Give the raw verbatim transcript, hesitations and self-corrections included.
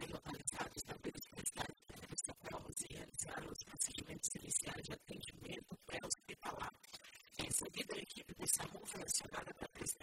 bem localizados na beira da cidade de provas e realizaram os procedimentos iniciais de atendimento pré-hospitalar. Em seguida, a equipe do SAMU foi acionada para prestar